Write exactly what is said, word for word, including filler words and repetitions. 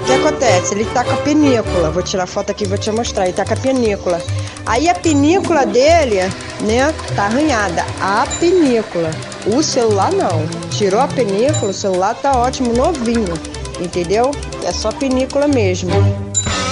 O que acontece? Ele tá com a pinícula. Vou tirar foto aqui e vou te mostrar. Ele tá com a pinícula. Aí a pinícula dele, né, tá arranhada. A pinícula. O celular não. Tirou a pinícula, o celular tá ótimo, novinho. Entendeu? É só pinícula mesmo.